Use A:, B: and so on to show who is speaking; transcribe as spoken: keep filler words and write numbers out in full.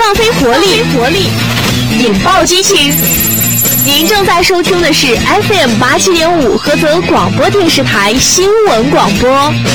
A: 放飞活力，活力，引爆激情。您正在收听的是 F M 八七点五菏泽广播电视台新闻广播。